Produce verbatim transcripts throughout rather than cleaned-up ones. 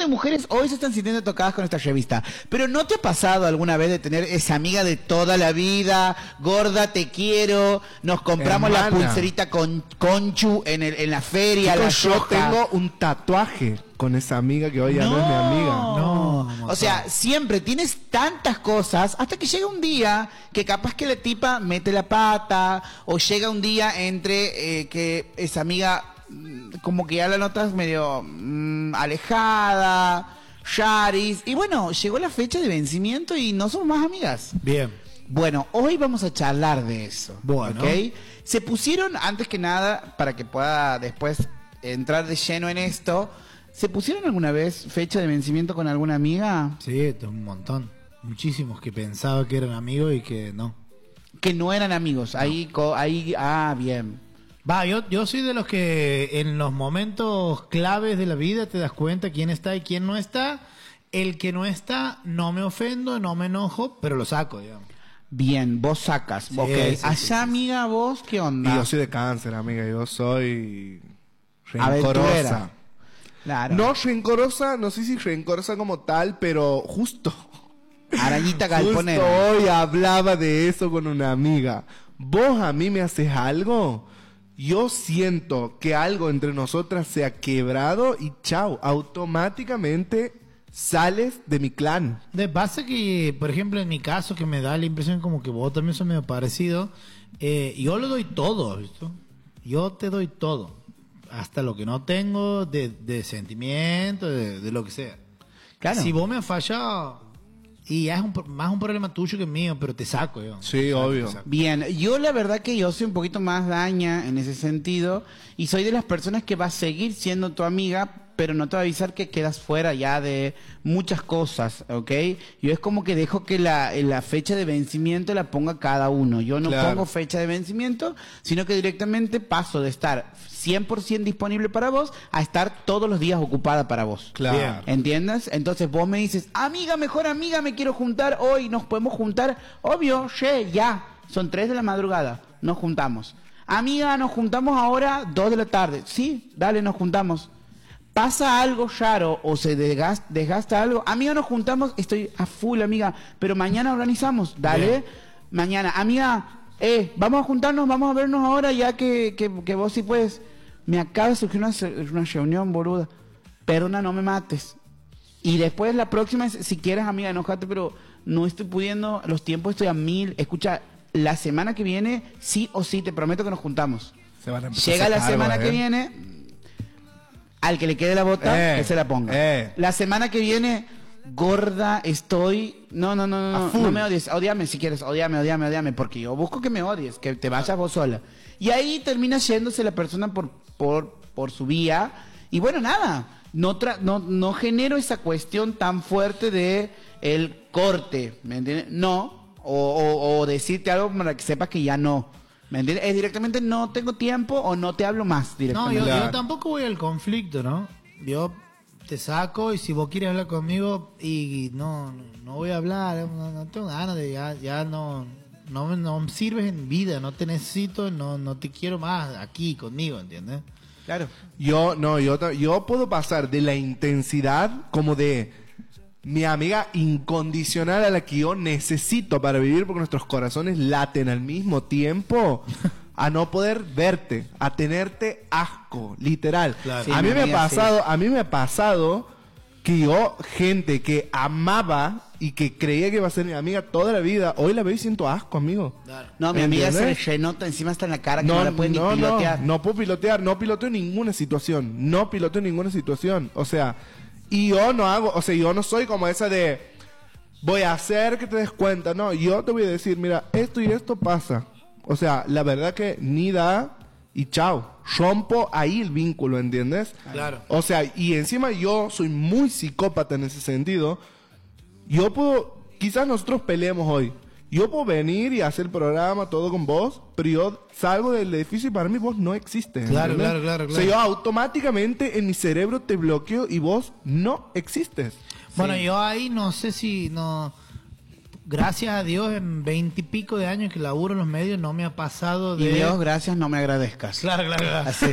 de mujeres hoy se están sintiendo tocadas con esta revista. Pero ¿no te ha pasado alguna vez de tener esa amiga de toda la vida? Gorda, te quiero. Nos compramos Hermana. la pulserita con conchu en, el, en la feria. Chicos, la yo tengo un tatuaje con esa amiga que hoy ya no, no es mi amiga. No. O sea, siempre tienes tantas cosas hasta que llega un día que capaz que la tipa mete la pata, o llega un día entre eh, que esa amiga como que ya la notas medio mmm, alejada, yaris, y bueno, llegó la fecha de vencimiento y no somos más amigas. Bien. Bueno, hoy vamos a charlar de eso. Bueno. ¿Okay? Se pusieron, antes que nada, para que pueda después entrar de lleno en esto, ¿se pusieron alguna vez fecha de vencimiento con alguna amiga? Sí, un montón. Muchísimos que pensaba que eran amigos y que no. Que no eran amigos. No. Ahí, ahí, ah, bien. Va, yo, yo soy de los que en los momentos claves de la vida te das cuenta quién está y quién no está. El que no está, no me ofendo, no me enojo, pero lo saco, digamos. Bien, vos sacas. Sí, okay. sí, Allá, sí, sí. amiga, vos, ¿qué onda? Y yo soy de cáncer, amiga. Yo soy rencorosa. Claro. No rencorosa, no sé si rencorosa como tal, pero justo. Arañita galponera. Justo hoy hablaba de eso con una amiga. Vos a mí me haces algo, yo siento que algo entre nosotras se ha quebrado y chao, automáticamente sales de mi clan. De pasa que, por ejemplo, en mi caso, que me da la impresión como que vos también sos medio parecido, eh, yo le doy todo, ¿viste? Yo te doy todo. Hasta lo que no tengo de, de sentimiento, de, de lo que sea. Claro. Si vos me has fallado, y es un, más un problema tuyo que mío, pero te saco yo. Sí, obvio. Bien, yo la verdad que yo soy un poquito más daña en ese sentido, y soy de las personas que va a seguir siendo tu amiga, pero no te va a avisar que quedas fuera ya de muchas cosas, ¿ok? Yo es como que dejo que la, la fecha de vencimiento la ponga cada uno. Yo no Claro. pongo fecha de vencimiento, sino que directamente paso de estar cien por ciento disponible para vos a estar todos los días ocupada para vos. Claro. ¿Entiendes? Entonces vos me dices, amiga, mejor amiga, me quiero juntar hoy, nos podemos juntar. Obvio, che, ya, son tres de la madrugada, nos juntamos. Amiga, nos juntamos ahora, dos de la tarde. Sí, dale, nos juntamos. Pasa algo raro o se desgasta, desgasta algo, amiga, nos juntamos, estoy a full, amiga, pero mañana organizamos, dale. Bien. Mañana, amiga, eh, vamos a juntarnos, vamos a vernos ahora ya que, que, que vos sí puedes. Me acaba de surgir una, una reunión, boluda. Perdona, no me mates. Y después la próxima, si quieres, amiga, enojate, pero no estoy pudiendo, los tiempos estoy a mil. Escucha, la semana que viene, sí o sí, te prometo que nos juntamos. Se van a empezar Llega a la sacar, semana ¿eh? que viene, al que le quede la bota, Eh, que se la ponga. eh. La semana que viene, gorda, estoy... No, no, no, no, no, no me odies. Odiame si quieres, odiame, odiame, odiame, porque yo busco que me odies, que te vayas vos sola. Y ahí termina yéndose la persona por, por, por su vía. Y bueno, nada, no, tra no, no genero esa cuestión tan fuerte de el corte, ¿me entiendes? No, o, o, o decirte algo para que sepas que ya no. ¿Me entiendes? Es directamente no tengo tiempo o no te hablo más No, directamente. yo, yo tampoco voy al conflicto, ¿no? Yo te saco y si vos quieres hablar conmigo y no, no, no voy a hablar, no, no tengo ganas de ya, ya no, no, no me sirves en vida, no te necesito, no, no te quiero más aquí conmigo, ¿entiendes? Claro. Yo, no, yo, ta- yo puedo pasar de la intensidad como de mi amiga incondicional a la que yo necesito para vivir porque nuestros corazones laten al mismo tiempo, a no poder verte, a tenerte asco, literal. Claro. Sí, a mí mi me ha amiga, pasado, sí. a mí me ha pasado que yo, gente que amaba y que creía que iba a ser mi amiga toda la vida, hoy la veo y siento asco, amigo. No, mi amiga se le ¿Entiendes? renota encima está en la cara que no, No, la puede no, ni pilotear. no, no puedo pilotear, no piloteo ninguna situación, no piloteo ninguna situación, o sea, y yo no hago, o sea, yo no soy como esa de voy a hacer que te des cuenta, no, yo te voy a decir, mira, esto y esto pasa, o sea, la verdad que ni da y chao, rompo ahí el vínculo, ¿entiendes? Claro. O sea, y encima yo soy muy psicópata en ese sentido, yo puedo, quizás nosotros peleemos hoy, yo puedo venir y hacer el programa, todo con vos, pero yo salgo del edificio y para mí vos no existes. Claro, ¿entendés? claro, claro, O sea, claro. yo automáticamente en mi cerebro te bloqueo y vos no existes. Bueno, Sí. yo ahí no sé si no gracias a Dios, en veintipico de años que laburo en los medios, no me ha pasado de... Y Dios, gracias, no me agradezcas. Claro, claro, claro. Así.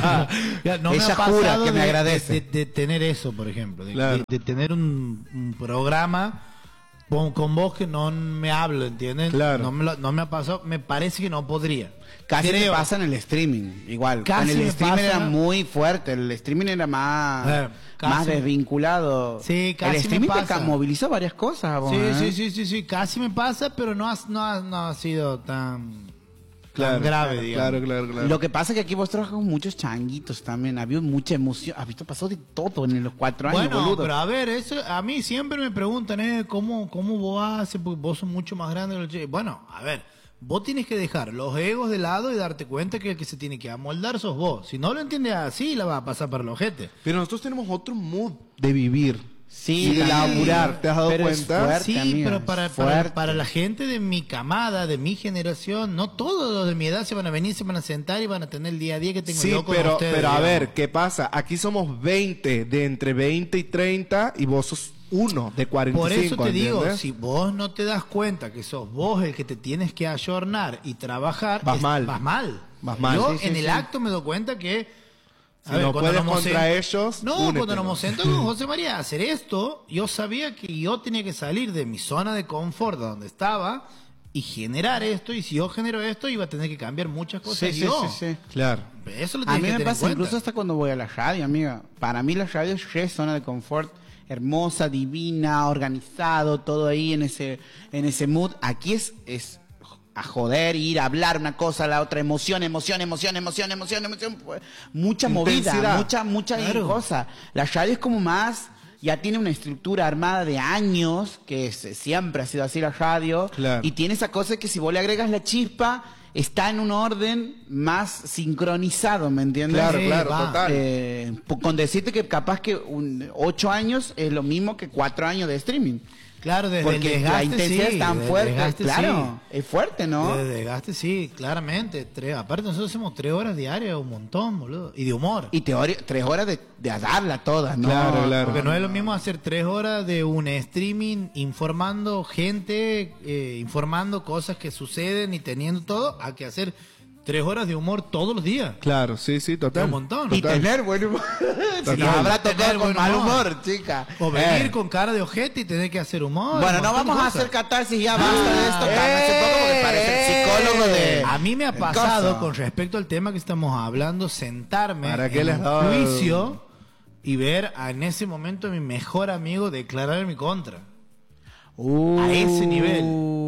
Ya, no me Ella ha pasado jura que me de, agradece. De, de- de tener eso, por ejemplo. De, Claro. de- de tener un, un programa con, con vos que no me hablo, ¿entienden? Claro. No me, lo- no me ha pasado, me parece que no podría. Casi Creo. me pasa en el streaming, igual. Casi en el me streaming pasa. era muy fuerte, el streaming era más, Eh, casi más me- desvinculado. Sí, casi el streaming me te pasa. ca- movilizó varias cosas. vos, Sí, ¿eh? sí, sí, sí, sí, casi me pasa, pero no ha, no ha, no ha sido tan, Claro, tan grave, claro, digamos. claro, claro, claro. Lo que pasa es que aquí vos trabajas con muchos changuitos también, había mucha emoción, has visto, pasó de todo en los cuatro años, Bueno, boludo. pero a ver, eso a mí siempre me preguntan, eh, ¿cómo, cómo vos haces? Porque vos sos mucho más grande que los chicos. Bueno, a ver, vos tienes que dejar los egos de lado y darte cuenta que el que se tiene que amoldar sos vos. Si no lo entiendes así, la va a pasar para el ojete. Pero nosotros tenemos otro mood de vivir. Sí, y de también. laburar, ¿te has dado Pero es cuenta? fuerte, Sí, amiga, pero es para, para, fuerte. para la gente de mi camada, de mi generación, no todos los de mi edad se van a venir, se van a sentar y van a tener el día a día que tengo Sí, yo con pero, ustedes. pero a digamos. ver, ¿qué pasa? Aquí somos veinte, de entre veinte y treinta, y vos sos uno de cuarenta y cinco. Por eso te digo, ¿entiendes? si vos no te das cuenta que sos vos el que te tienes que ayornar y trabajar, Vas es- mal. Vas mal. Vas mal. Yo Sí, sí, en el sí. acto me doy cuenta que... Si no puedes nos contra sen- ellos, No, únete, cuando ¿no? nos sentamos con José María a hacer esto, yo sabía que yo tenía que salir de mi zona de confort de donde estaba y generar esto, y si yo genero esto, iba a tener que cambiar muchas cosas Sí, sí, yo. sí, sí. Claro. Eso lo A tienes mí que me tener en pasa cuenta. incluso hasta cuando voy a la radio, amiga. Para mí la radio es re zona de confort, hermosa, divina, organizado, todo ahí en ese en ese mood. Aquí es es a joder, ir a hablar una cosa a la otra, emoción, emoción, emoción, emoción, emoción, emoción, pues, mucha movida, Intensidad. mucha mucha Claro. cosa. La radio es como más, ya tiene una estructura armada de años, que es- siempre ha sido así la radio, Claro. y tiene esa cosa que si vos le agregas la chispa, está en un orden más sincronizado, ¿me entiendes? Claro, Sí, claro, va. total. Eh, po- con decirte que capaz que un, ocho años es lo mismo que cuatro años de streaming. Claro, desde el Porque desgaste, la intensidad sí, es tan desde el fuerte. desgaste, Claro, es fuerte, ¿no? De desgaste, sí, claramente. Tres, aparte, nosotros hacemos tres horas diarias, un montón, boludo. Y de humor. Y teoría, tres horas de, de a darla todas, ¿no? Claro, claro. Porque no es lo mismo hacer tres horas de un streaming informando gente, eh, informando cosas que suceden y teniendo todo, a que hacer tres horas de humor todos los días. Claro, sí, sí, total. Es un montón. Y Total. tener buen humor. Si Total. nos habrá Tener tocado con buen mal humor. humor, chica. O venir Eh. con cara de ojete y tener que hacer humor. Bueno, un no montón de vamos a cosas. hacer catarsis, ya basta de esto. Cálmese un poco porque parece el Eh. psicólogo de... A mí me ha de pasado, cosa. con respecto al tema que estamos hablando, sentarme ¿Para qué en les un daba- juicio y ver a, en ese momento a mi mejor amigo declarar en mi contra. Uh. a ese nivel.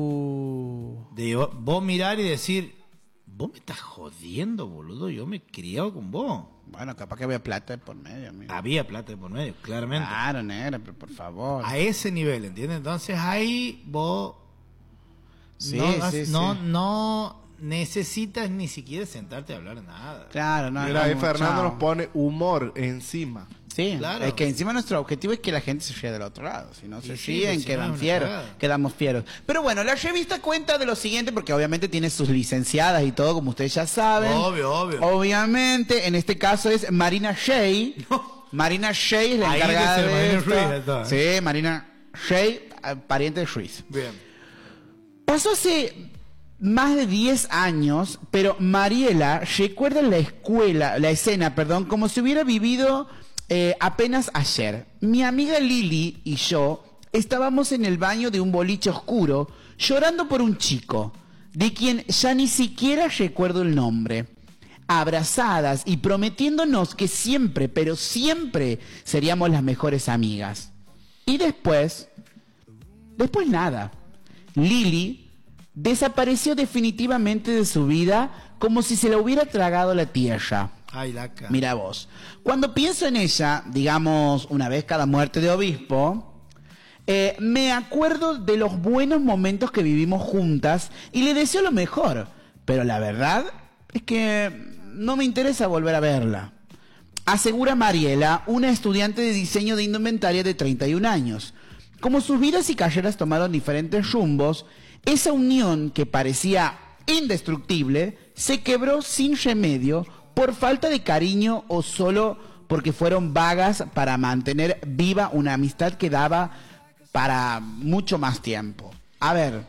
De yo- vos mirar y decir, vos me estás jodiendo, boludo, yo me he criado con vos. Bueno, capaz que había plata de por medio, amigo. Había plata de por medio, claramente. Claro, negra, pero por favor. A ese nivel, ¿entiendes? Entonces ahí vos Sí, no, sí, no, sí. no necesitas ni siquiera sentarte a hablar nada. Claro, no. Mira, ahí no, Fernando chao. nos pone humor encima. Sí, Claro. es que encima nuestro objetivo es que la gente se ríe del otro lado. Si no se Y sí, ríen, pues, si no, quedan una fieros, cagada. quedamos fieros. Pero bueno, la revista cuenta de lo siguiente, porque obviamente tiene sus licenciadas y todo, como ustedes ya saben. Obvio, obvio. Obviamente, en este caso es Marina Shea. Marina Shea es la Ahí encargada dice de Marina esto. Ruiz, está. Sí, Marina Shea, eh, pariente de Ruiz. Bien. Pasó hace más de diez años, pero Mariela recuerda la escuela, la escena, perdón, como si hubiera vivido eh, apenas ayer. Mi amiga Lili y yo estábamos en el baño de un boliche oscuro, llorando por un chico, de quien ya ni siquiera recuerdo el nombre. Abrazadas y prometiéndonos que siempre, pero siempre seríamos las mejores amigas. Y después, después nada. Lili desapareció definitivamente de su vida como si se la hubiera tragado la tierra. Ay, la ca- Mira vos, cuando pienso en ella, digamos una vez cada muerte de obispo, eh, me acuerdo de los buenos momentos que vivimos juntas y le deseo lo mejor, pero la verdad es que no me interesa volver a verla. Asegura Mariela, una estudiante de diseño de indumentaria de treinta y un años. Como sus vidas y carreras tomaron diferentes rumbos, esa unión que parecía indestructible se quebró sin remedio por falta de cariño o solo porque fueron vagas para mantener viva una amistad que daba para mucho más tiempo. A ver.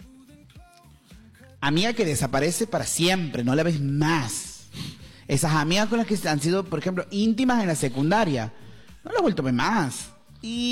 Amiga que desaparece para siempre, no la ves más. Esas amigas con las que han sido, por ejemplo, íntimas en la secundaria, no las he vuelto a ver más. Y